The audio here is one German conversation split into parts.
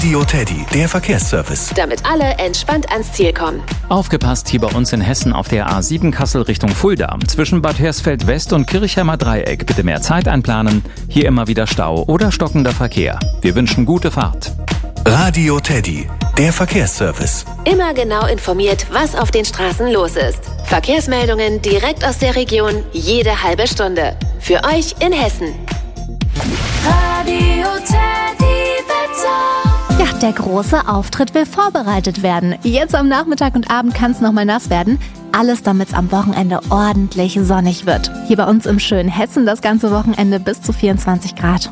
Radio Teddy, der Verkehrsservice. Damit alle entspannt ans Ziel kommen. Aufgepasst hier bei uns in Hessen auf der A7 Kassel Richtung Fulda. Zwischen Bad Hersfeld West und Kirchheimer Dreieck bitte mehr Zeit einplanen. Hier immer wieder Stau oder stockender Verkehr. Wir wünschen gute Fahrt. Radio Teddy, der Verkehrsservice. Immer genau informiert, was auf den Straßen los ist. Verkehrsmeldungen direkt aus der Region, jede halbe Stunde. Für euch in Hessen. Radio Teddy Wetter. Ja, der große Auftritt will vorbereitet werden. Jetzt am Nachmittag und Abend kann es nochmal nass werden. Alles, damit es am Wochenende ordentlich sonnig wird. Hier bei uns im schönen Hessen das ganze Wochenende bis zu 24 Grad.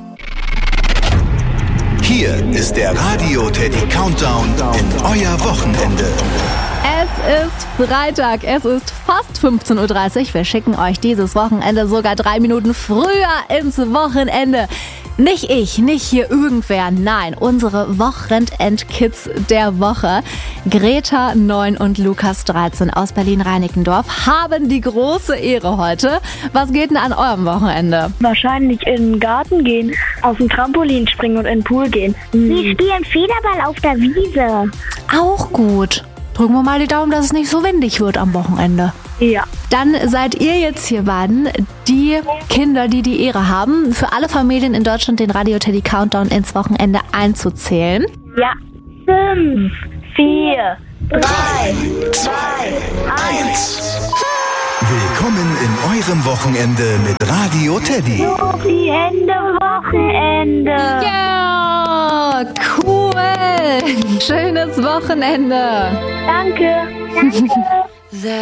Hier ist der Radio Teddy Countdown in euer Wochenende. Es ist Freitag, es ist fast 15:30 Uhr. Wir schicken euch dieses Wochenende sogar 3 Minuten früher ins Wochenende. Nicht ich, nicht hier irgendwer, nein, unsere Wochenendkids der Woche. Greta, 9 und Lukas, 13 aus Berlin-Reinickendorf haben die große Ehre heute. Was geht denn an eurem Wochenende? Wahrscheinlich in den Garten gehen, auf dem Trampolin springen und in den Pool gehen. Wir spielen Federball auf der Wiese. Auch gut. Drücken wir mal die Daumen, dass es nicht so windig wird am Wochenende. Ja. Dann seid ihr jetzt hier beiden die Kinder, die die Ehre haben, für alle Familien in Deutschland den Radio Teddy Countdown ins Wochenende einzuzählen. Ja. 5, 4, 3, 2, 1. Willkommen in eurem Wochenende mit Radio Teddy. die Hände Wochenende. Ja, cool. Schönes Wochenende. Danke.